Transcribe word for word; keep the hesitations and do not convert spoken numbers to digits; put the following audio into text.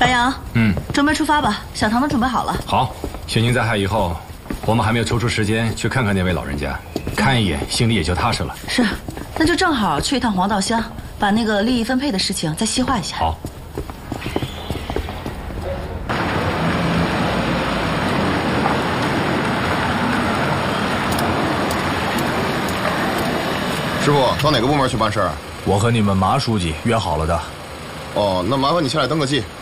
白杨， 嗯， 准备出发吧，小堂都准备好了。 好，雪宁在海以后，我们还没有抽出时间去看看那位老人家，看一眼心里也就踏实了。 是，那就正好去一趟黄道乡，把那个利益分配的事情再细化一下。 好。 师傅，到哪个部门去办事儿？ 我和你们马书记约好了的。 哦，那麻烦你下来登个记，